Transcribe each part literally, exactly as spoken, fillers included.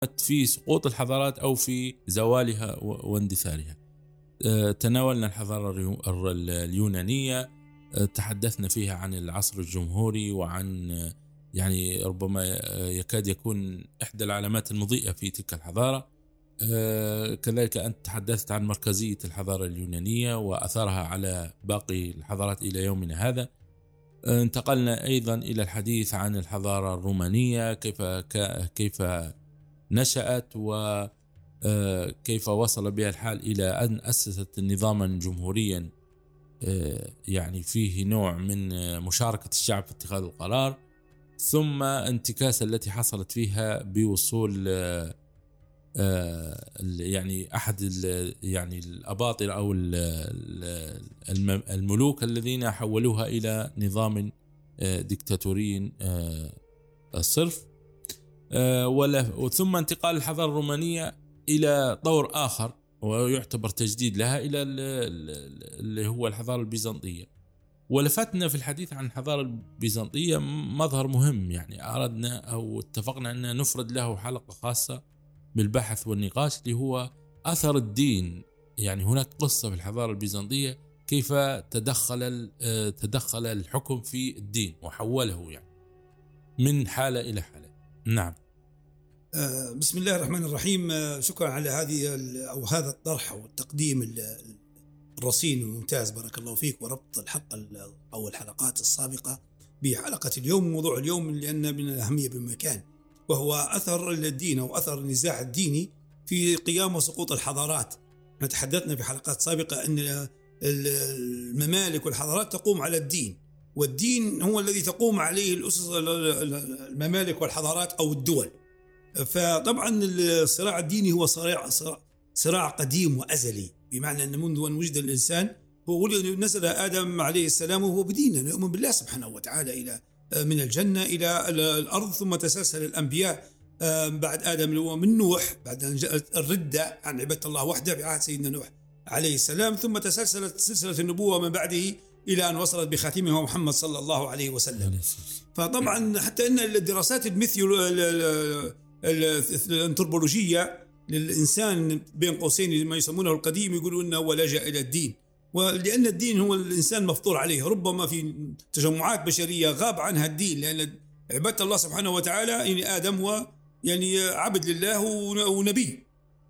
في سقوط الحضارات أو في زوالها واندثارها. تناولنا الحضارة اليونانية، تحدثنا فيها عن العصر الجمهوري وعن يعني ربما يكاد يكون إحدى العلامات المضيئة في تلك الحضارة. كذلك أنت تحدثت عن مركزية الحضارة اليونانية وأثرها على باقي الحضارات إلى يومنا هذا. انتقلنا أيضا إلى الحديث عن الحضارة الرومانية، كيف كيف نشأت وكيف وصل بها الحال إلى أن أسست نظاما جمهوريا يعني فيه نوع من مشاركة الشعب في اتخاذ القرار، ثم انتكاسة التي حصلت فيها بوصول يعني أحد يعني الأباطرة أو الملوك الذين حولوها إلى نظام ديكتاتوري صرف، ثم انتقال الحضارة الرومانية إلى طور آخر ويعتبر تجديد لها إلى اللي هو الحضارة البيزنطية. ولفتنا في الحديث عن الحضارة البيزنطية مظهر مهم، يعني أردنا أو اتفقنا أن نفرد له حلقة خاصة بالبحث والنقاش، اللي هو أثر الدين. يعني هناك قصة في الحضارة البيزنطية كيف تدخل تدخل الحكم في الدين وحوله يعني من حالة إلى حالة. نعم. بسم الله الرحمن الرحيم. شكرا على هذه أو هذا الطرح والتقديم الرصين والممتاز، بارك الله فيك، وربط الحلقة أو الحلقات السابقة بحلقة اليوم وموضوع اليوم، لأن من الأهمية بمكان، وهو أثر الدين أو أثر النزاع الديني في قيام وسقوط الحضارات. تحدثنا في حلقات سابقة أن الممالك والحضارات تقوم على الدين، والدين هو الذي تقوم عليه الأسس الممالك والحضارات أو الدول. فطبعا الصراع الديني هو صراع صراع قديم وأزلي، بمعنى أن منذ أن وجد الإنسان هو ولد نزل آدم عليه السلام وهو بدينه يؤمن بالله سبحانه وتعالى إلى من الجنة إلى الأرض، ثم تسلسل الأنبياء بعد آدم اللي هو من نوح، بعد أن جاءت الردة عن عبادة الله وحده في عهد سيدنا نوح عليه السلام، ثم تسلسلت سلسلة النبوة من بعده إلى أن وصلت بخاتمه محمد صلى الله عليه وسلم. فطبعا حتى أن الدراسات الأنثروبولوجية للإنسان بين قوسين ما يسمونه القديم يقولون أنه هو لجأ إلى الدين، ولأن الدين هو الإنسان مفطور عليه. ربما في تجمعات بشرية غاب عنها الدين، لأن عبادة الله سبحانه وتعالى يعني آدم هو يعني عبد لله ونبي.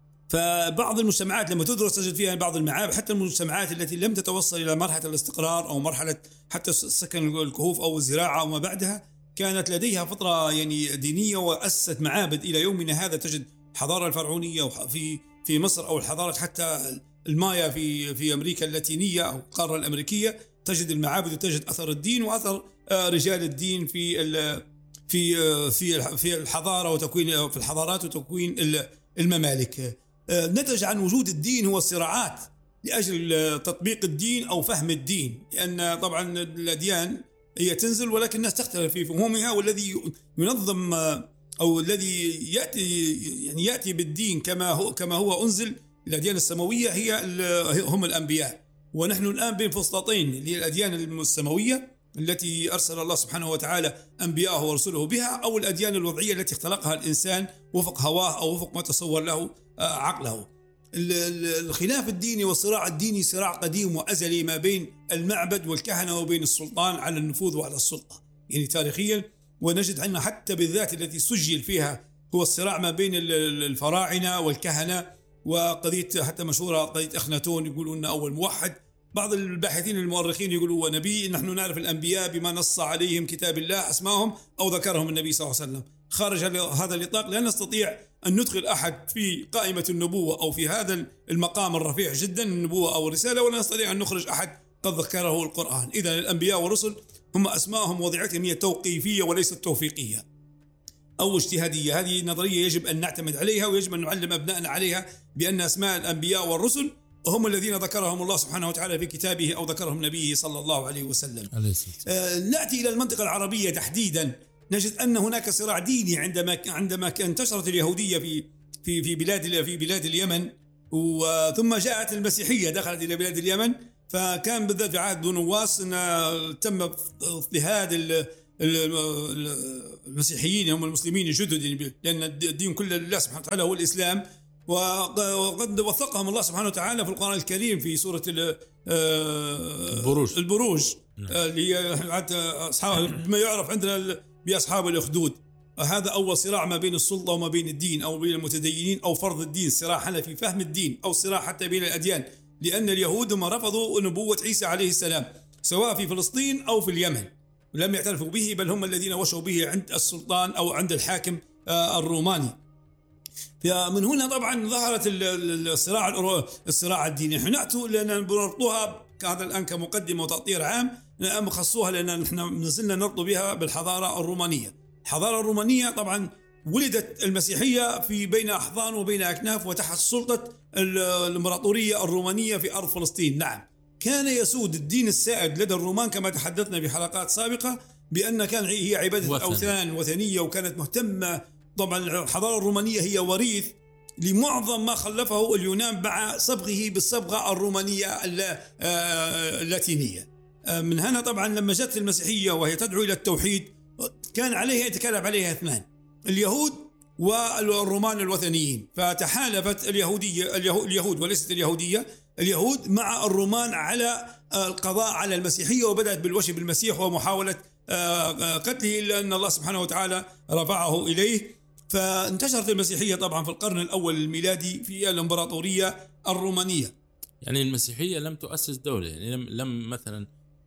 فبعض المجتمعات لما تدرس تجد فيها بعض المعابد، حتى المجتمعات التي لم تتوصل إلى مرحلة الاستقرار أو مرحلة حتى سكن الكهوف أو الزراعة وما بعدها، كانت لديها فترة يعني دينية وأسست معابد. إلى يومنا هذا تجد الحضارة الفرعونية في في مصر، أو الحضارة حتى المايا في في أمريكا اللاتينية أو القارة الأمريكية، تجد المعابد وتجد أثر الدين وأثر رجال الدين في في في في الحضارة وتكوين في الحضارات وتكوين الممالك. نتج عن وجود الدين هو الصراعات لأجل تطبيق الدين أو فهم الدين، لأن طبعا الأديان هي تنزل ولكن الناس تختلف في فهمها، والذي ينظم أو الذي يأتي يعني يأتي بالدين كما هو كما هو أنزل الأديان السماوية هي هم الأنبياء. ونحن الآن بين فسطاطين اللي هي الأديان السماوية التي أرسل الله سبحانه وتعالى أنبياءه ورسله بها، أو الأديان الوضعية التي اختلقها الإنسان وفق هواه أو وفق ما تصور له عقله. الخلاف الديني والصراع الديني صراع قديم وأزلي ما بين المعبد والكهنة وبين السلطان على النفوذ وعلى السلطة يعني تاريخيا. ونجد عندنا حتى بالذات التي سجل فيها هو الصراع ما بين الفراعنة والكهنة، وقضية حتى مشهورة قضية أخناتون يقولون أنه أول موحد. بعض الباحثين المؤرخين يقولوا هو نبي. نحن نعرف الأنبياء بما نص عليهم كتاب الله أسماهم أو ذكرهم النبي صلى الله عليه وسلم. خارج هذا الإطلاق لا نستطيع أن ندخل أحد في قائمة النبوة أو في هذا المقام الرفيع جدا النبوة أو الرسالة، ولا نستطيع أن نخرج أحد قد ذكره القرآن. إذن الأنبياء والرسل هم أسماءهم وضعتهم هي توقيفية وليست توفيقية أو اجتهادية. هذه نظرية يجب أن نعتمد عليها ويجب أن نعلم أبنائنا عليها، بأن أسماء الأنبياء والرسل هم الذين ذكرهم الله سبحانه وتعالى في كتابه أو ذكرهم نبيه صلى الله عليه وسلم. آه نأتي إلى المنطقة العربية تحديدا، نجد أن هناك صراع ديني عندما عندما انتشرت اليهودية في في في بلاد في بلاد اليمن، وثم جاءت المسيحية دخلت إلى بلاد اليمن. فكان بالذات في عهد بنو نواس تم اضطهاد المسيحيين هم المسلمين الجدد، لأن الدين كله لله سبحانه وتعالى هو الإسلام. وقد وثقهم الله سبحانه وتعالى في القرآن الكريم في سورة البروج, البروج اللي هي أصحاب بما يعرف عندنا بأصحاب الأخدود. هذا أول صراع ما بين السلطة وما بين الدين، أو بين المتدينين أو فرض الدين، صراع حنا في فهم الدين، أو صراع حتى بين الأديان، لأن اليهود ما رفضوا نبوة عيسى عليه السلام سواء في فلسطين أو في اليمن، لم يعترفوا به، بل هم الذين وشوا به عند السلطان أو عند الحاكم الروماني. فمن هنا طبعا ظهرت الصراع الصراع الديني. نحن نأتوا لأن نربطوها هذا الآن كمقدمة وتأطير عام، خصوها لأن نحن نزلنا نربط بها بالحضارة الرومانية. الحضارة الرومانية طبعا ولدت المسيحية في بين أحضان وبين أكناف وتحت سلطة الإمبراطورية الرومانية في أرض فلسطين. نعم، كان يسود الدين السائد لدى الرومان كما تحدثنا في حلقات سابقة بأن كان هي عبادة وثن. الأوثان وثنية، وكانت مهتمة. طبعا الحضارة الرومانية هي وريث لمعظم ما خلفه اليونان مع صبغه بالصبغة الرومانية اللاتينية. من هنا طبعا لما جت المسيحية وهي تدعو إلى التوحيد كان عليها يتكلم عليها اثنان، اليهود والرومان الوثنيين. فتحالفت اليهودية اليهود وليست اليهودية اليهود مع الرومان على القضاء على المسيحية، وبدأت بالوشي بالمسيح ومحاولة قتله، إلا أن الله سبحانه وتعالى رفعه إليه. فانتشرت المسيحية طبعا في القرن الأول الميلادي في الإمبراطورية الرومانية. يعني المسيحية لم تؤسس دولة، يعني لم, لم مثلا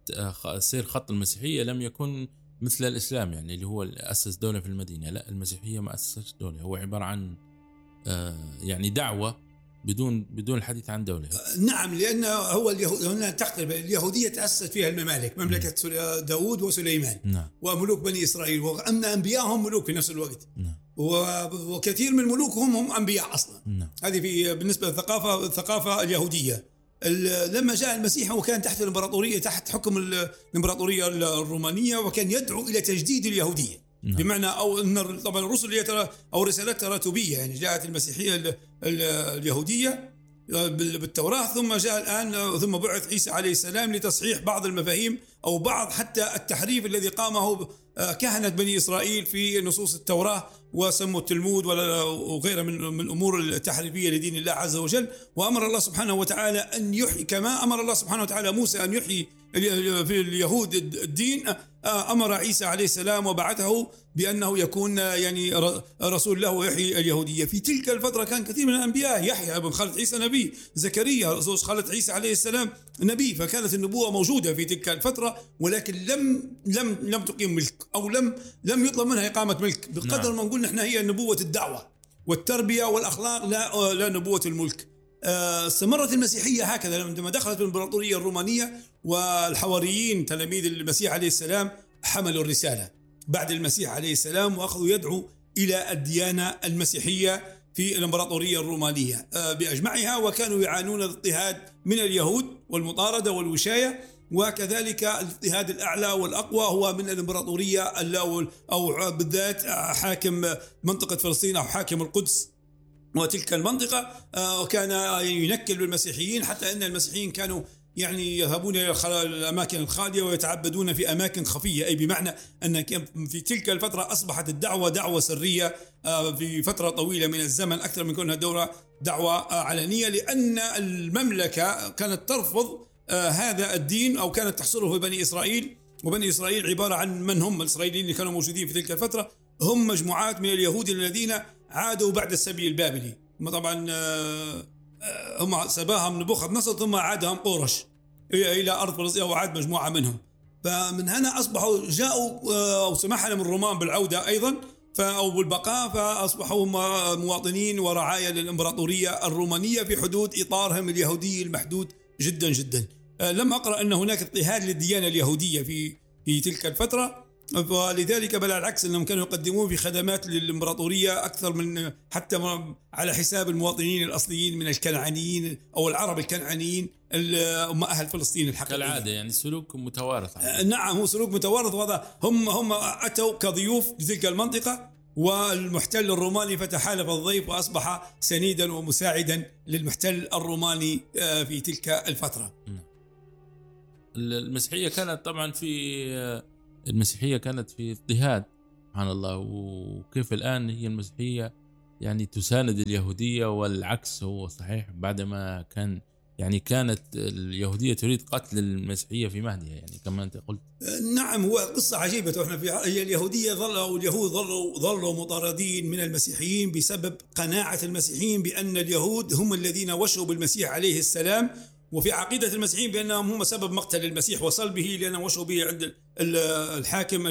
سير خط المسيحية لم يكن مثل الإسلام، يعني اللي هو أسس دولة في المدينة. لا، المسيحية ما أسست دولة، هو عبارة عن يعني دعوة بدون بدون الحديث عن دولة. نعم، لأن هو اليهود هنا تختلف. اليهودية تأسست فيها الممالك، مملكة داود وسليمان. نعم. وملوك بني إسرائيل، وأن أنبياءهم ملوك في نفس الوقت. نعم. وكثير من ملوكهم هم أنبياء أصلا. نعم. هذه في بالنسبة للثقافة الثقافة اليهودية. لما جاء المسيح وكان تحت الإمبراطورية، تحت حكم الإمبراطورية الرومانية، وكان يدعو إلى تجديد اليهودية. نعم. بمعنى أو أن طبعا الرسل هي ترى أو رسالات تراتبية، يعني جاءت المسيحية اليهودية بالتوراة، ثم جاء الآن ثم بعث عيسى عليه السلام لتصحيح بعض المفاهيم أو بعض حتى التحريف الذي قامه كهنة بني إسرائيل في نصوص التوراة وسموا التلمود وغيرها من من أمور التحريفية لدين الله عز وجل. وأمر الله سبحانه وتعالى أن يحيي، كما أمر الله سبحانه وتعالى موسى أن يحيي في اليهود الدين، أمر عيسى عليه السلام وبعثه بأنه يكون يعني رسول له ويحيي اليهودية. في تلك الفترة كان كثير من الأنبياء، يحيى بن خالد عيسى نبي، زكريا زوج خالد عيسى عليه السلام نبي، فكانت النبوة موجودة في تلك الفترة، ولكن لم لم لم تقيم ملك أو لم لم يطلب منها إقامة ملك بقدر نعم. ما نقول نحن هي نبوة الدعوة والتربية والأخلاق، لا لا نبوة الملك. استمرت المسيحية هكذا عندما دخلت الإمبراطورية الرومانية، والحواريين تلاميذ المسيح عليه السلام حملوا الرسالة بعد المسيح عليه السلام، وأخذوا يدعوا إلى الديانة المسيحية في الإمبراطورية الرومانية بأجمعها، وكانوا يعانون الاضطهاد من اليهود والمطاردة والوشاية، وكذلك الاضطهاد الأعلى والأقوى هو من الإمبراطورية أو بالذات حاكم منطقة فلسطين أو حاكم القدس وتلك المنطقة. وكان ينكل بالمسيحيين، حتى أن المسيحيين كانوا يعني يذهبون إلى الأماكن الخالية ويتعبدون في أماكن خفية، أي بمعنى أن في تلك الفترة أصبحت الدعوة دعوة سرية في فترة طويلة من الزمن، أكثر من كونها دورة دعوة علنية، لأن المملكة كانت ترفض هذا الدين أو كانت تحصره في بني إسرائيل. وبني إسرائيل عبارة عن من هم الإسرائيليين اللي كانوا موجودين في تلك الفترة، هم مجموعات من اليهود الذين عادوا بعد السبي البابلي. هم طبعا هم سباهم نبوخذ نصر ثم عادهم قورش إلى أرض فلسطين وعاد مجموعة منهم. فمن هنا أصبحوا جاءوا أو سمح لهم الرومان بالعودة أيضا أو بالبقاء، فأصبحوا مواطنين ورعايا للإمبراطورية الرومانية في حدود إطارهم اليهودي المحدود جدا جدا. لم أقرأ أن هناك اضطهاد للديانة اليهودية في في تلك الفترة، ولذلك بل العكس، أنهم كانوا يقدمون في خدمات للإمبراطورية أكثر من حتى على حساب المواطنين الأصليين من الكنعانيين أو العرب الكنعانيين هم أهل فلسطين الحقيقيين. كالعادة يعني سلوك متوارث. نعم، هو سلوك متوارث، وهذا هم هم أتوا كضيوف لتلك المنطقة، والمحتل الروماني فتحالف الضيف وأصبح سنيدا ومساعدا للمحتل الروماني في تلك الفترة. المسيحية كانت طبعا في المسيحية كانت في اضطهاد سبحان الله، وكيف الآن هي المسيحية يعني تساند اليهودية والعكس هو صحيح، بعدما كان يعني كانت اليهودية تريد قتل المسيحية في مهدها يعني كما أنت قلت. نعم، هو قصة عجيبة. احنا في هي اليهودية ظلوا اليهود ظلوا ظلوا مطاردين من المسيحيين بسبب قناعة المسيحيين بأن اليهود هم الذين وشوا بالمسيح عليه السلام، وفي عقيدة المسيحيين بأنهم هم سبب مقتل المسيح وصلبه، لأنهم وشوا به عند الحاكم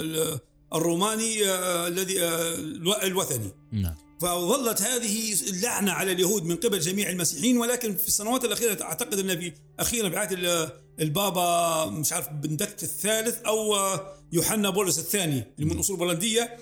الروماني الذي الوثني. نعم. فظلت هذه اللعنة على اليهود من قبل جميع المسيحيين، ولكن في السنوات الأخيرة أعتقد أن في أخيرا في عهد البابا مش عارف بندكت الثالث أو يوحنا بولس الثاني اللي من أصول بولندية،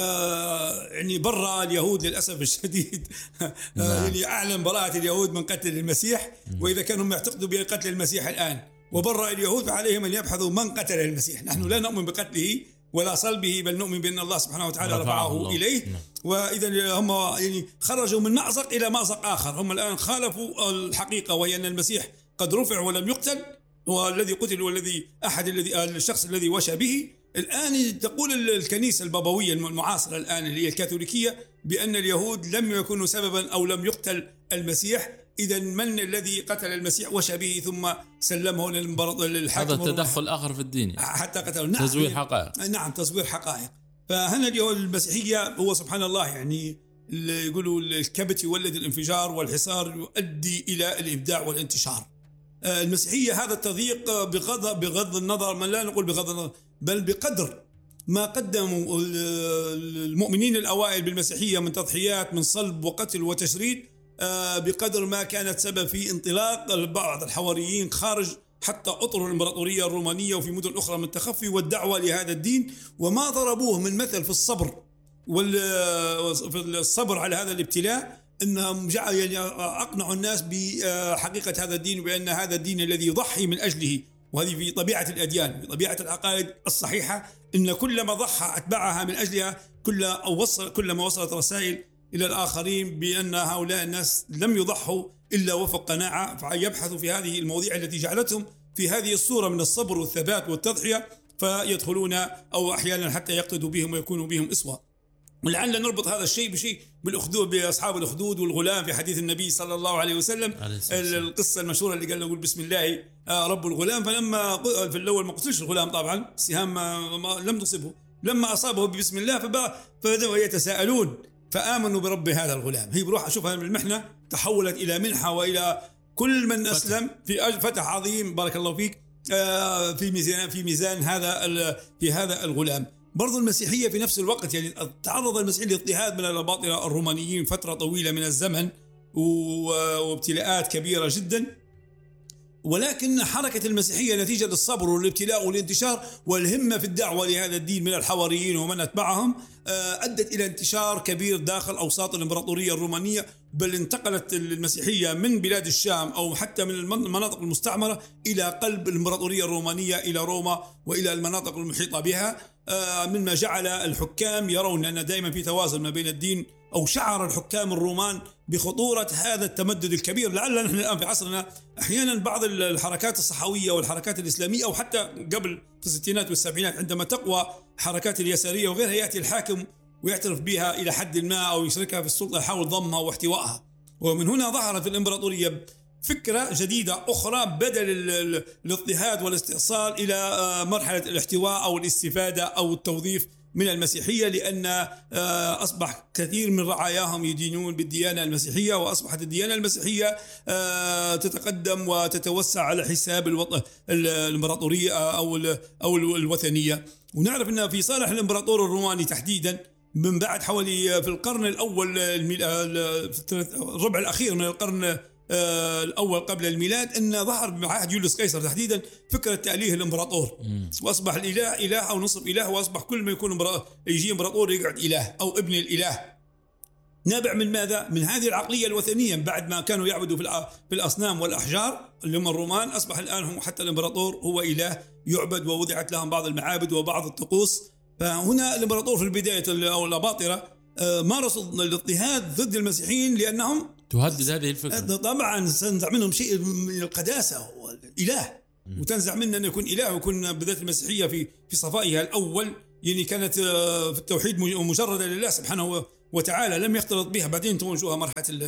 آه يعني برأ اليهود للأسف الشديد آه يعني أعلن براءة اليهود من قتل المسيح، وإذا كانوا يعتقدوا بقتل المسيح الآن وبرأ اليهود فعليهم أن يبحثوا من قتل المسيح. نحن لا نؤمن بقتله ولا صلبه، بل نؤمن بأن الله سبحانه وتعالى رفعه إليه. وإذا هم يعني خرجوا من مأزق إلى مأزق آخر، هم الآن خالفوا الحقيقة وهي أن المسيح قد رفع ولم يقتل، والذي قتل والذي أحد الذي الشخص الذي وشى به. الآن تقول الكنيسة البابوية المعاصرة الآن اللي هي الكاثوليكية بأن اليهود لم يكونوا سببا أو لم يقتل المسيح. إذا من الذي قتل المسيح وشى به ثم سلمه للحاكم؟ هذا التدخل آخر في الدين حتى قتله. نعم، تزوير حقائق. نعم، تزوير حقائق. فهنا اليهود المسيحية هو سبحان الله يعني يقولوا الكبت يولد الانفجار والحصار يؤدي إلى الإبداع والانتشار. المسيحية هذا التضييق بغض بغض النظر، من لا نقول بغض النظر بل بقدر ما قدموا المؤمنين الأوائل بالمسيحية من تضحيات من صلب وقتل وتشريد، بقدر ما كانت سبب في انطلاق بعض الحواريين خارج حتى أطر الإمبراطورية الرومانية وفي مدن أخرى من التخفي والدعوة لهذا الدين. وما ضربوه من مثل في الصبر وفي الصبر على هذا الابتلاء، أنهم جعلوا يعني أقنعوا الناس بحقيقة هذا الدين، وبأن هذا الدين الذي يضحي من أجله. وهذه في طبيعة الأديان، في طبيعة العقائد الصحيحة، إن كلما ضحى أتباعها من أجلها كل أو وصل كلما وصلت رسائل إلى الآخرين بأن هؤلاء الناس لم يضحوا إلا وفق قناعة، فيبحثوا في هذه المواضيع التي جعلتهم في هذه الصورة من الصبر والثبات والتضحية، فيدخلون أو أحيانا حتى يقتدوا بهم ويكونوا بهم أسوة. ولعل نربط هذا الشيء بشيء بالأخدود، بأصحاب الأخدود والغلام في حديث النبي صلى الله عليه وسلم، القصة المشهورة اللي قال له بسم الله رب الغلام، فلما في الأول ما قتلش الغلام طبعا، السهام لم تصبه، لما أصابه بسم الله فبدأوا يتساءلون فآمنوا برب هذا الغلام. هي بروح أشوفها من المحنة تحولت إلى منحة، وإلى كل من أسلم في فتح عظيم بارك الله فيك في ميزان في ميزان هذا في هذا الغلام. برضو المسيحية في نفس الوقت يعني تعرض المسيحيين لاضطهاد من الأباطرة الرومانيين فترة طويلة من الزمن وابتلاءات كبيرة جدا، ولكن حركة المسيحية نتيجة للصبر والابتلاء والانتشار والهمة في الدعوة لهذا الدين من الحواريين ومن أتبعهم أدت إلى انتشار كبير داخل أوساط الإمبراطورية الرومانية، بل انتقلت المسيحية من بلاد الشام أو حتى من المناطق المستعمرة إلى قلب الإمبراطورية الرومانية، إلى روما وإلى المناطق المحيطة بها، مما جعل الحكام يرون أن دائما في توازن ما بين الدين، أو شعر الحكام الرومان بخطورة هذا التمدد الكبير. لعل نحن الآن في عصرنا أحيانا بعض الحركات الصحوية والحركات الإسلامية، أو حتى قبل في الستينات والسبعينات عندما تقوى حركات اليسارية وغيرها، يأتي الحاكم ويعترف بها إلى حد ما أو يشركها في السلطة يحاول ضمها واحتوائها. ومن هنا ظهرت في الإمبراطورية فكرة جديدة أخرى، بدل الاضطهاد والاستئصال إلى مرحلة الاحتواء أو الاستفادة أو التوظيف من المسيحية، لأن أصبح كثير من رعاياهم يدينون بالديانة المسيحية، وأصبحت الديانة المسيحية تتقدم وتتوسع على حساب الإمبراطورية أو أو الوثنية. ونعرف أن في صالح الإمبراطور الروماني تحديدا من بعد حوالي في القرن الأول الربع الأخير من القرن الأول قبل الميلاد، أن ظهر بعهد يوليوس قيصر تحديدا فكرة تأليه الإمبراطور، وأصبح الإله إله أو نصف إله، وأصبح كل ما يكون يجي إمبراطور يقعد إله أو ابن الإله. نابع من ماذا؟ من هذه العقلية الوثنية. بعد ما كانوا يعبدوا في الأصنام والأحجار اللي هم الرومان، أصبح الآن هم حتى الإمبراطور هو إله يعبد، ووضعت لهم بعض المعابد وبعض الطقوس. فهنا الإمبراطور في البداية أو الأباطرة مارسوا الاضطهاد ضد المسيحيين لأنهم تهدد هذه الفكرة. طبعا سنزع منهم شيء من القداسة والإله، وتنزع منا أن يكون إله ويكون بالذات المسيحية في في صفائها الأول، يعني كانت في التوحيد مجردة لله سبحانه وتعالى، لم يختلط بها. بعدين توجهها مرحلة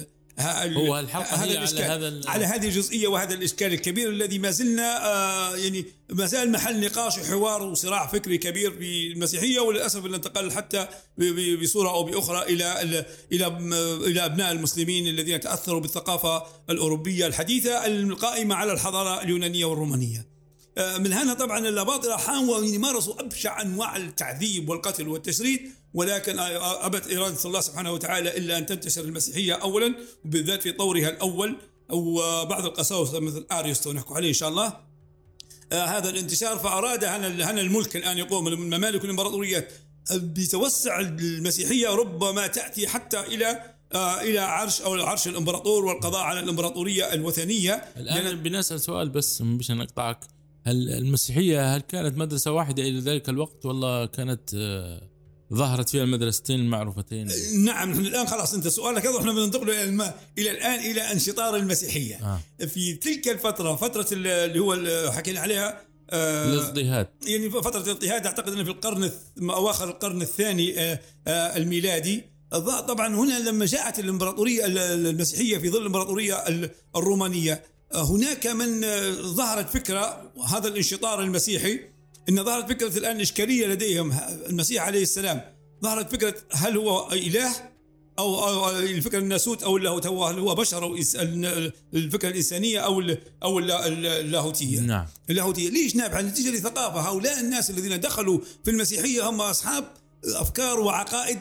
هو الحلقة هذا على هذا على هذه الجزئية وهذا الإشكال الكبير الذي ما زلنا آه يعني ما زال محل نقاش وحوار وصراع فكري كبير في المسيحية، وللأسف انتقل حتى بصورة أو بأخرى إلى إلى إلى أبناء المسلمين الذين تأثروا بالثقافة الأوروبية الحديثة القائمة على الحضارة اليونانية والرومانية. من هنا طبعا الأباطرة حاولوا يمارسوا أبشع أنواع التعذيب والقتل والتشريد، ولكن أبت إرادة الله سبحانه وتعالى إلا أن تنتشر المسيحية أولا، وبالذات في طورها الأول، أو بعض القساوسة مثل أريوستو نحكي عليه إن شاء الله آه هذا الانتشار. فأراد هنا هنا الملك الآن يقوم الممالك والإمبراطوريات بتوسع المسيحية، ربما تأتي حتى إلى آه إلى عرش أو عرش الإمبراطور والقضاء على الإمبراطورية الوثنية. الآن بنسأل سؤال بس مش نقطعك، هل المسيحية هل كانت مدرسة واحدة إلى ذلك الوقت ولا كانت آه ظهرت فيها المدرستين المعروفتين؟ نعم، نحن الآن خلاص أنت سؤالك هذا، احنا بننتقل إلى الم... إلى الآن إلى انشطار المسيحية آه. في تلك الفترة، فترة اللي هو اللي حكينا عليها آه الاضطهاد، يعني فترة الاضطهاد أعتقد أنه في القرن أواخر القرن الثاني آه آه الميلادي. طبعا هنا لما جاءت الإمبراطورية المسيحية في ظل الإمبراطورية الرومانية، هناك من ظهرت فكرة هذا الانشطار المسيحي، إن ظهرت فكرة الآن إشكالية لديهم. المسيح عليه السلام ظهرت فكرة هل هو إله أو, أو الفكرة الناسوت أو اللاهوت، هو هل هو بشر أو الفكرة الإنسانية أو أو اللاهوتية. نعم. اللاهوتية ليش نابعة نتيجة لثقافة هؤلاء الناس الذين دخلوا في المسيحية هم أصحاب أفكار وعقائد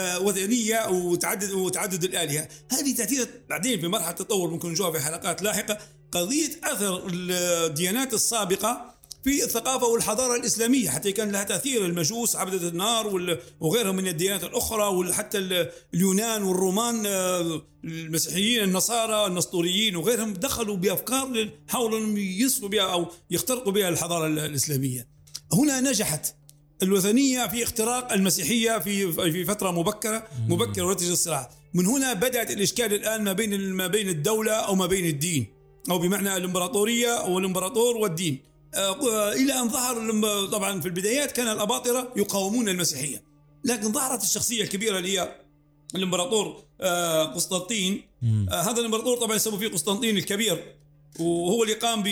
وثنية وتعدد وتعدد الآلهة. هذه تأتي بعدين في مرحلة التطور، ممكن نشوفها في حلقات لاحقة، قضية أثر الديانات السابقة في الثقافة والحضارة الإسلامية، حتى كان لها تأثير. المجوس عبدة النار وغيرهم من الديانات الأخرى، وحتى اليونان والرومان المسيحيين النصارى النسطوريين وغيرهم دخلوا بأفكار حاولوا أن يصفوا بها أو يخترقوا بها الحضارة الإسلامية. هنا نجحت الوثنية في اختراق المسيحية في في فترة مبكرة مبكرة ونتج الصراع. من هنا بدأت الإشكال الآن ما بين ما بين الدولة أو ما بين الدين، أو بمعنى الإمبراطورية والإمبراطور والدين، إلى أن ظهر. طبعا في البدايات كان الأباطرة يقاومون المسيحية، لكن ظهرت الشخصية الكبيرة اللي هي الإمبراطور قسطنطين. هذا الإمبراطور طبعا يسمى فيه قسطنطين الكبير، وهو اللي قام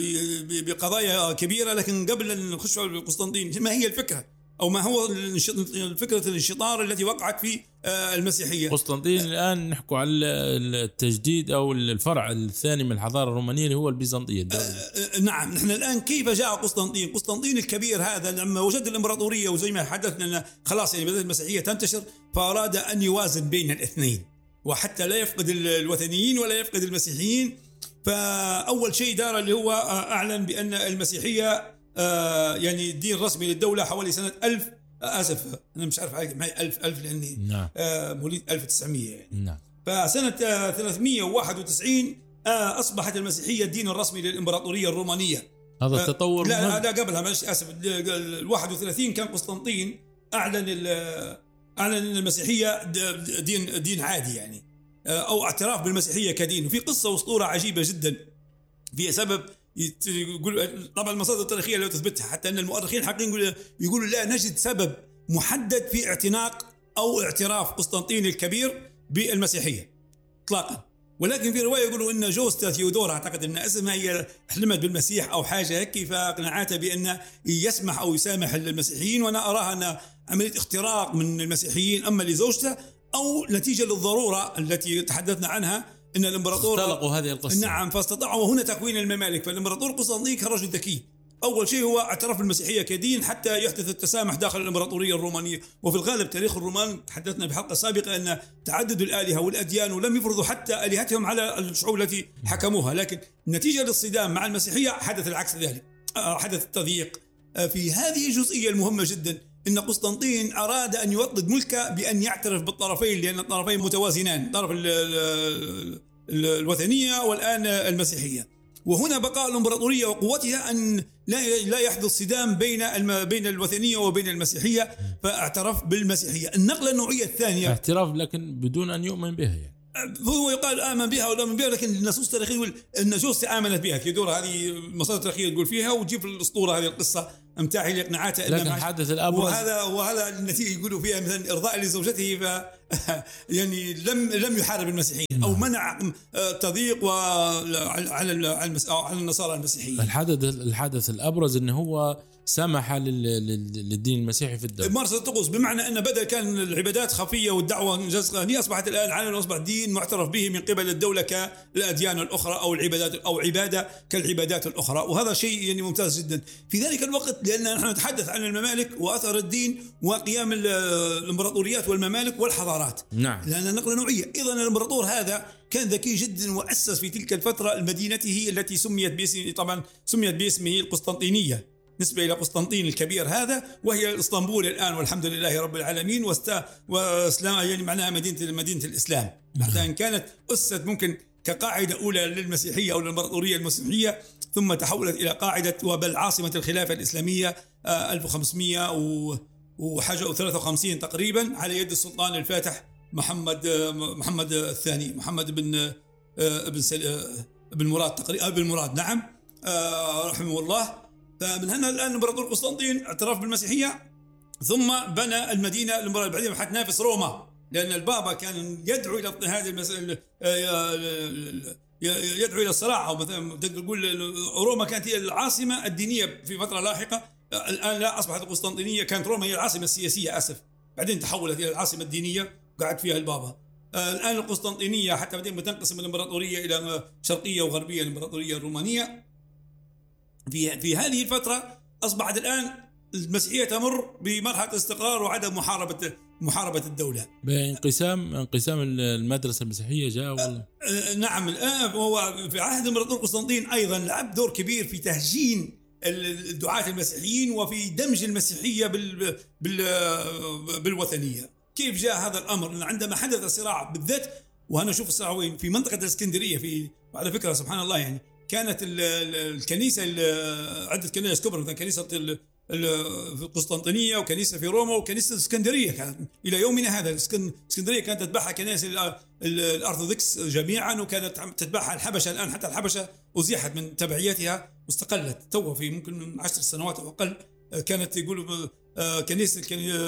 بقضايا كبيرة. لكن قبل أن نخش على قسطنطين، ما هي الفكرة أو ما هو فكرة الانشطار التي وقعت في المسيحية؟ قسطنطين الآن نحكي على التجديد أو الفرع الثاني من الحضارة الرومانية اللي هو البيزنطية الدولة. نعم. نحن الآن كيف جاء قسطنطين؟ قسطنطين الكبير هذا لما وجد الإمبراطورية وزي ما حدثنا خلاص يعني بدأت المسيحية تنتشر، فأراد أن يوازن بين الاثنين، وحتى لا يفقد الوثنيين ولا يفقد المسيحيين. فأول شيء دار اللي هو أعلن بأن المسيحية يعني دين رسمي للدولة حوالي سنة ألف. آسف أنا مش عارف معي ألف ألف لأني نعم. مواليد ألف وتسعمية يعني. نعم. فسنة ثلاثمية وواحد وتسعين أصبحت المسيحية الدين الرسمي للإمبراطورية الرومانية. هذا التطور لا لا قبلها معلش آسف الواحد وثلاثين كان قسطنطين أعلن أعلن أن المسيحية دين دين عادي يعني، أو اعتراف بالمسيحية كدين. وفي قصة واسطورة عجيبة جدا فيها سبب يقول، طبعا المصادر التاريخية لا تثبتها، حتى أن المؤرخين حقين يقولوا لا نجد سبب محدد في اعتناق أو اعتراف قسطنطين الكبير بالمسيحية إطلاقا. ولكن في رواية يقولوا أن جوستا ثيودورا أعتقد أن اسمها هي حلمت بالمسيح أو حاجة هيك، فقناعاتها بأن يسمح أو يسامح المسيحيين. وأنا أراها أن عملية اختراق من المسيحيين أما لزوجته، أو نتيجة للضرورة التي تحدثنا عنها ان الامبراطور اختلقوا هذه القصه. نعم، فاستطاعوا هنا تكوين الممالك. فالامبراطور قسطنطين كان رجل ذكي، اول شيء هو اعترف بالمسيحيه كدين حتى يحدث التسامح داخل الامبراطوريه الرومانيه. وفي الغالب تاريخ الرومان تحدثنا بحلقه سابقه ان تعدد الالهه والاديان، ولم يفرضوا حتى الهتهم على الشعوب التي حكموها، لكن نتيجه للصدام مع المسيحيه حدث العكس ذلك، حدث التضييق. في هذه الجزئيه المهمه جدا إن قسطنطين أراد أن يوطد ملكه بأن يعترف بالطرفين، لأن الطرفين متوازنان، طرف الوثنية والآن المسيحية. وهنا بقاء الإمبراطورية وقوتها أن لا لا يحدث صدام بين بين الوثنية وبين المسيحية، فاعترف بالمسيحية. النقلة النوعية الثانية اعتراف لكن بدون أن يؤمن بها يعني. هو يقال آمن بها ولا آمن بها، لكن النصوص التاريخية يقول النصوص آمنت بها في دور هذه المصادر التاريخية تقول فيها، وتجيب الأسطورة هذه القصة امتاحي لإقناعاته. لكن الحدث الأبرز وهذا وهذا النتيجة يقولوا فيها مثلا إرضاء لزوجته، ف يعني لم لم يحارب المسيحيين أو منع تضييق على على النصارى المسيحيين. الحدث الحدث الأبرز إنه هو سمح للدين المسيحي في الدولة ممارسة الطقوس، بمعنى أن بدل كان العبادات خفية والدعوة جزء، أصبحت الآن علنا وأصبح دين معترف به من قبل الدولة كالأديان الأخرى أو العبادات أو عبادة كالعبادات الأخرى، وهذا شيء يعني ممتاز جدا في ذلك الوقت، لأن نحن نتحدث عن الممالك وأثر الدين وقيام الإمبراطوريات والممالك والحضارات. نعم. لأن نقلة نوعية. إذن الإمبراطور هذا كان ذكي جدا وأسس في تلك الفترة مدينته التي سميت باسم، طبعا سميت باسمه القسطنطينية نسبة إلى قسطنطين الكبير هذا، وهي اسطنبول الآن والحمد لله رب العالمين، واست واسلام يعني معناها مدينة مدينة الإسلام، حتى إن كانت أسست ممكن كقاعدة أولى للمسيحية أو للإمبراطورية المسيحية، ثم تحولت إلى قاعدة وبل عاصمة الخلافة الإسلامية ألف وخمسمائة وحاجة أو ثلاثة وخمسين تقريبا على يد السلطان الفاتح محمد محمد الثاني محمد بن ابن ابن مراد تقريبا ابن مراد نعم رحمه الله. فمن هنا الآن الإمبراطور قسطنطين اعترف بالمسيحية، ثم بنى المدينة اللي بعدين حتنافس روما، لأن البابا كان يدعو إلى اضطهاد المسألة، يدعو إلى الصراع، أو مثلا تقول روما كانت هي العاصمة الدينية في فترة لاحقة، الآن لا، أصبحت القسطنطينية، كانت روما هي العاصمة السياسية آسف، بعدين تحولت إلى العاصمة الدينية قعد فيها البابا. الآن القسطنطينية حتى بعدين بتنقسم الإمبراطورية إلى شرقية وغربية، الإمبراطورية الرومانية. في في هذه الفترة أصبحت الآن المسيحية تمر بمرحلة استقرار وعدم محاربة محاربة الدولة. بانقسام انقسام المدرسة المسيحية جاء والله. أه نعم. الآن هو في عهد الإمبراطور قسطنطين أيضا لعب دور كبير في تهجين الدعاة المسيحيين وفي دمج المسيحية بال بال بالوثنية. كيف جاء هذا الأمر؟ عندما حدث الصراع بالذات، وأنا أشوف الصراع وين، في منطقة الإسكندرية، في على فكرة سبحان الله يعني كانت الكنيسة عدة كنائس كبرى، مثلا كنيسة في القسطنطينية وكنيسة في روما وكنيسة الإسكندرية، كانت إلى يومنا هذا الإسكندرية كانت تتبعها كنائس الأرثوذكس جميعا، وكانت تتبعها الحبشة. الآن حتى الحبشة أزيحت من تبعيتها واستقلت تو في ممكن عشر سنوات أو أقل. كانت يقولوا كنيسة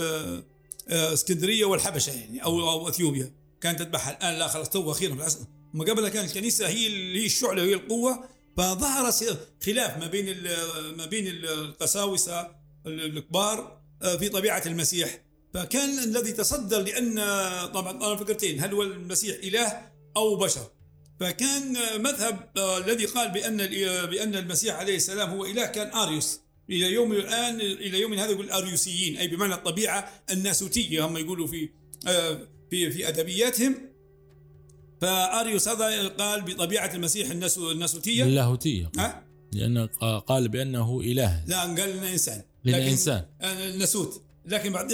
الإسكندرية والحبشة يعني أو, أو أثيوبيا كانت تتبعها، الآن لا خلاص تو أخيرا في العصر. ما قبلها كانت الكنيسة هي هي الشعلة وهي القوة، فظهر خلاف ما بين ما بين القساوسة الكبار في طبيعة المسيح. فكان الذي تصدر، لأن طبعا أنا فكرتين، هل هو المسيح إله أو بشر؟ فكان مذهب الذي قال بأن بأن المسيح عليه السلام هو إله كان أريوس. إلى يوم الآن إلى يوم هذا يقول أريوسيين، أي بمعنى الطبيعة الناسوتية، هم يقولوا في في في أدبياتهم. فأريوس هذا قال بطبيعة المسيح الناسوتية اللاهوتية، أه؟ لأنه قال بأنه إله، لا قال لنا إنسان، لكن إنسان الناسوت. لكن بعد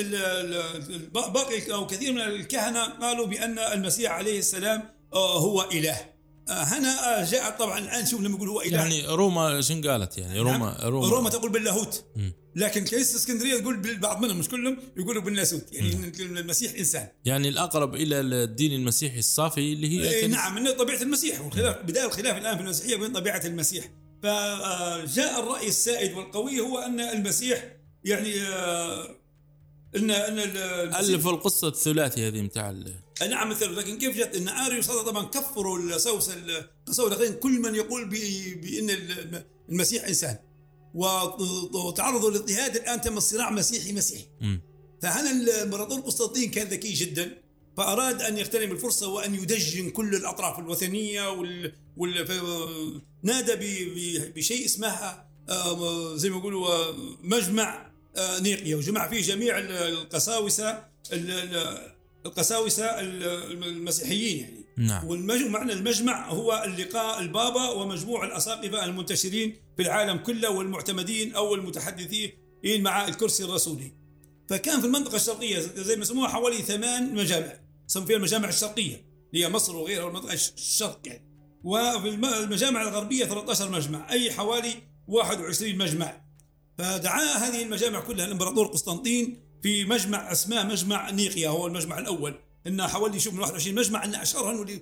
باقي أو كثير من الكهنة قالوا بأن المسيح عليه السلام هو إله. هنا جاء طبعا الآن شوف لما يقول هو إله، يعني روما شن قالت يعني روما روما, روما تقول باللاهوت، لكن كنيسة اسكندرية تقول بعض منهم مش كلهم يقولوا بالناسوت، يعني م. المسيح إنسان، يعني الأقرب إلى الدين المسيحي الصافي اللي هي إيه نعم من طبيعة المسيح. والخلاف بداية الخلاف الآن في المسيحية بين طبيعة المسيح. فجاء الرأي السائد والقوي هو أن المسيح يعني ان ان ألف القصة الثلاثي هذه متاع نعم مثل. لكن كيف جت ان اريوس هذا طبعا كفروا القساوسة القساوسة كل من يقول بان المسيح انسان، وتعرضوا للاضطهاد. الان تم الصراع مسيحي مسيحي. م. فهنا الامبراطور قسطنطين كان ذكي جدا، فاراد ان يغتنم الفرصه وان يدجن كل الاطراف الوثنيه وال, وال... نادى بشيء اسمها زي ما يقولوا مجمع نيقيا، وجمع فيه جميع القساوسة القساوسة المسيحيين يعني. نعم. والمعنى المجمع هو اللقاء البابا ومجموع الأساقفة المنتشرين في العالم كله والمعتمدين أو المتحدثين مع الكرسي الرسولي. فكان في المنطقة الشرقية زي ما يسموها حوالي ثمان مجامع، سموا فيها المجامع الشرقية هي مصر وغيرها والمنطقة الشرق يعني. وفي المجامع الغربية ثلاثة عشر مجمع، أي حوالي واحد وعشرين مجمع. فدعا هذه المجامع كلها الامبراطور قسطنطين في مجمع اسمه مجمع نيقيا، هو المجمع الأول. ان حوالي شوف من واحد وعشرين مجمع، ان اشهرهم واللي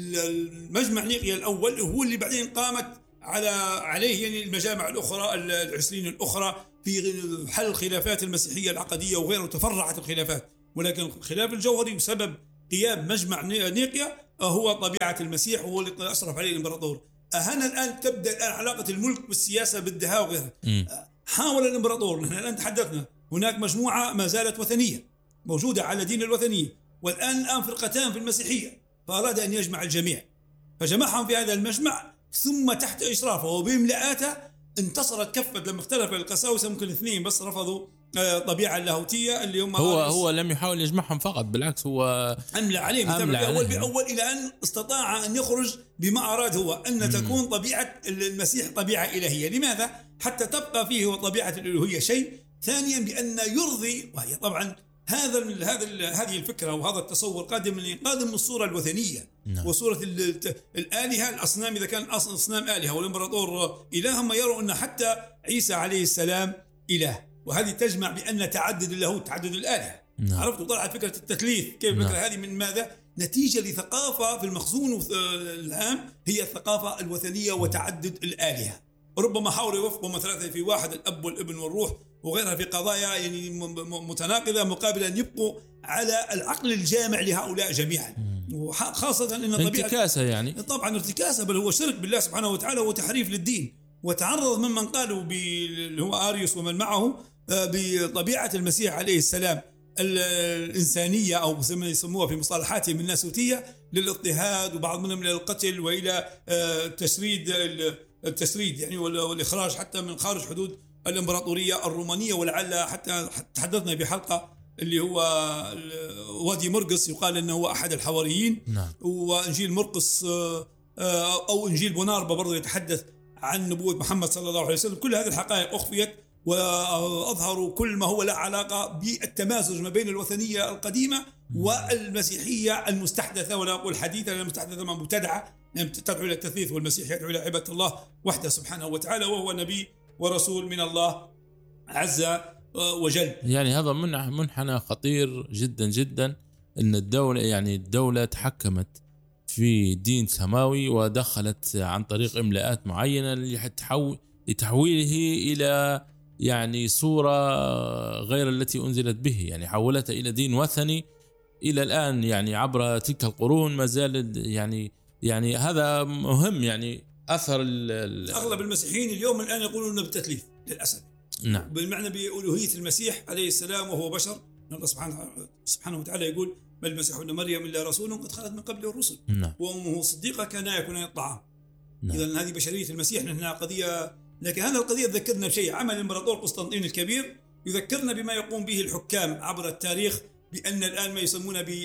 المجمع نيقيا الاول هو اللي بعدين قامت على عليه يعني المجامع الاخرى العشرين الاخرى في حل الخلافات المسيحيه العقديه وغيره، تفرعت الخلافات، ولكن الخلاف الجوهري بسبب قيام مجمع نيقيا هو طبيعه المسيح، وهو اللي اشرف عليه الامبراطور. هنا الان تبدا الان علاقه الملك بالسياسه بالدهاء وغيرها. حاول الامبراطور، نحن الان تحدثنا هناك مجموعه ما زالت وثنيه موجوده على دين الوثنيه، والان الان فرقتان في المسيحيه، فاراد ان يجمع الجميع، فجمعهم في هذا المجمع، ثم تحت اشرافه وباملاءاته انتصرت كفه. لما اختلف القساوسه ممكن اثنين بس رفضوا طبيعه اللاهوتيه اللي هم هو هو لم يحاول يجمعهم فقط، بالعكس هو املى عليهم أملى باول باول الى ان استطاع ان يخرج بما اراد هو ان مم. تكون طبيعه المسيح طبيعه الهيه. لماذا؟ حتى تبقى فيه طبيعه الالوهيه شيء، ثانيا بان يرضي، وهي طبعا هذا هذا هذه الفكره وهذا التصور قادم من قادم من الصوره الوثنيه. نعم. وصوره الالهه الاصنام، اذا كان اصنام الهه والامبراطور اله، هم يروا ان حتى عيسى عليه السلام اله، وهذه تجمع بان تعدد اللاهوت تعدد الالهه. نعم. عرفت؟ وطلعت فكره التثليث كيف. نعم. الفكره هذه من ماذا؟ نتيجه لثقافه في المخزون العام هي الثقافه الوثنيه وتعدد الالهه. ربما حاولوا يوفقوا مثلا في واحد، الاب والابن والروح وغيرها، في قضايا يعني متناقضه، مقابل ان يبقوا على العقل الجامع لهؤلاء جميعا. وخاصه ان طبيعه ارتكاسه يعني طبعا ارتكاسه، بل هو شرك بالله سبحانه وتعالى وتحريف للدين. وتعرض ممن قالوا اللي هو اريوس ومن معه بطبيعه المسيح عليه السلام الانسانيه، او زي ما يسموها في مصطلحاتهم الناسوتيه، للاضطهاد، وبعض منهم الى القتل والى التشريد التشريد يعني والاخراج حتى من خارج حدود الامبراطوريه الرومانيه. ولعل حتى تحدثنا بحلقه اللي هو وادي مرقس، يقال انه هو احد الحواريين. نعم. وانجيل مرقس او انجيل بوناربا برضه يتحدث عن نبوه محمد صلى الله عليه وسلم. كل هذه الحقائق اخفيت واظهروا كل ما هو له علاقه بالتمازج ما بين الوثنيه القديمه والمسيحيه المستحدثه، ولا اقول حديثه لان المستحدثه ما مبتدعه، يعني تدعو الى التثليث، والمسيح يدعو الى عباده الله وحده سبحانه وتعالى، وهو نبي ورسول من الله عز وجل. يعني هذا منحنى خطير جدا جدا، ان الدوله يعني الدوله تحكمت في دين سماوي ودخلت عن طريق املاءات معينه لتحويله الى يعني صوره غير التي انزلت به، يعني حولتها الى دين وثني الى الان، يعني عبر تلك القرون ما زال يعني يعني هذا مهم. يعني اثر اغلب المسيحيين اليوم الان يقولون بالتثليث للاسف. نعم. بالمعنى بألوهية المسيح عليه السلام وهو بشر. الله سبحانه سبحانه وتعالى يقول: بل المسيح ابن مريم الا رسول قد خلت من قبله الرسل. نعم. وامه صديقه كانا ياكلان الطعام. نعم. اذا هذه بشريه المسيح، نحن قضيه. لكن هذه القضيه تذكرنا بشيء عمل الامبراطور قسطنطين الكبير، يذكرنا بما يقوم به الحكام عبر التاريخ، بان الان ما يسمونه ب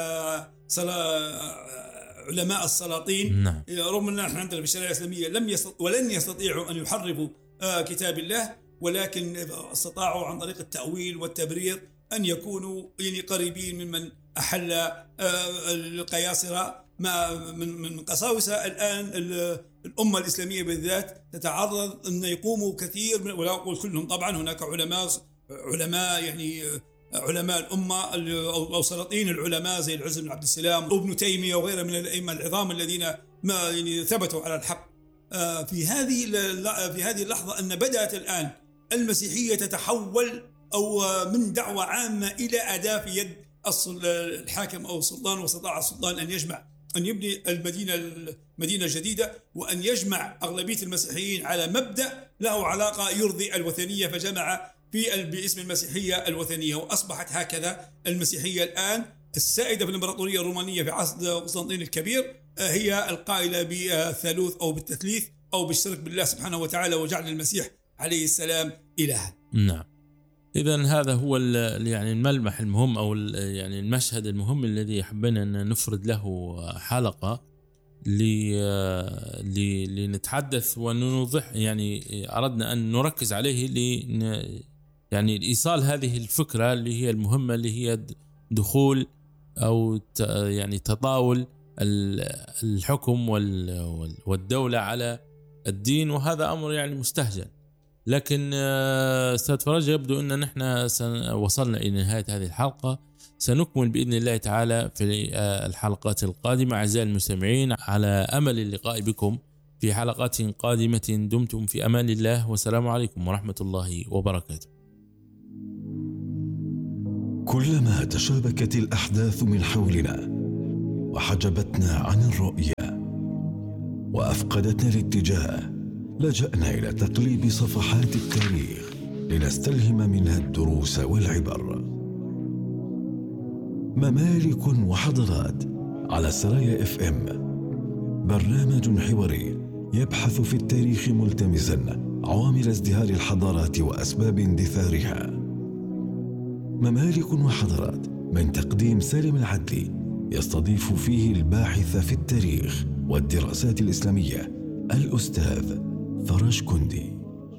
علماء السلاطين. نعم. رغم ان نحن عندنا في الشريعه الاسلاميه لم يستط... ولن يستطيعوا ان يحرفوا كتاب الله، ولكن استطاعوا عن طريق التأويل والتبرير أن يكونوا يعني قريبين ممن أحل القياصرة من قساوسة. الآن الأمة الإسلامية بالذات تتعرض أن يقوموا كثير من، ولا أقول كلهم طبعا، هناك علماء علماء يعني علماء الأمة أو سلاطين العلماء زي العز بن عبد السلام وابن تيمية وغيره من الأئمة العظام الذين ما يعني ثبتوا على الحق. في هذه في هذه اللحظة أن بدأت الآن المسيحية تتحول أو من دعوة عامة إلى أداة في يد الحاكم أو السلطان، واستطاع السلطان أن يجمع أن يبني المدينة المدينة الجديدة، وأن يجمع أغلبية المسيحيين على مبدأ له علاقة يرضي الوثنية، فجمع في باسم المسيحية الوثنية، وأصبحت هكذا المسيحية الآن السائدة في الإمبراطورية الرومانية في عصر قسطنطين الكبير، هي القائلة بالثالوث أو بالتثليث أو بالشرك بالله سبحانه وتعالى، وجعل المسيح عليه السلام إلها. نعم. إذن هذا هو يعني الملمح المهم أو يعني المشهد المهم الذي حبينا أن نفرد له حلقة لنتحدث ونوضح. يعني أردنا أن نركز عليه ل يعني إيصال هذه الفكرة اللي هي المهمة، اللي هي دخول أو يعني تطاول الحكم والدولة على الدين، وهذا أمر يعني مستهجن. لكن أستاذ فرج يبدو أن نحن وصلنا إلى نهاية هذه الحلقة. سنكمل بإذن الله تعالى في الحلقات القادمة. أعزائي المستمعين، على أمل اللقاء بكم في حلقات قادمة. دمتم في أمان الله، والسلام عليكم ورحمة الله وبركاته. كلما تشابكت الأحداث من حولنا وحجبتنا عن الرؤية وأفقدتنا الاتجاه، لجأنا إلى تقليب صفحات التاريخ لنستلهم منها الدروس والعبر. ممالك وحضارات على سرايا اف ام، برنامج حواري يبحث في التاريخ ملتمسا عوامل ازدهار الحضارات وأسباب اندثارها. ممالك وحضارات من تقديم سالم العدلي، يستضيف فيه الباحث في التاريخ والدراسات الإسلامية الأستاذ فرج كندي.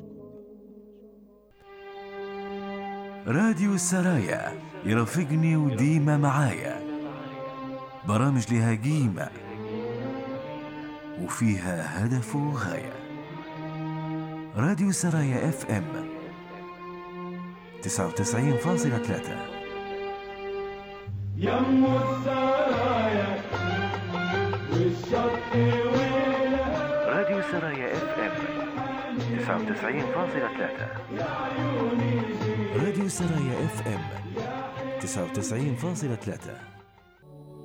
راديو السرايا يرافقني وديما معايا، برامج لها قيمة وفيها هدف وغاية. راديو السرايا اف ام تسعة وتسعين فاصلة ثلاثة. يم السرايا والشط ويلها. راديو السرايا اف ام تسعة وتسعين فاصلة ثلاثة. راديو السرايا اف ام تسعة وتسعين فاصلة ثلاثة.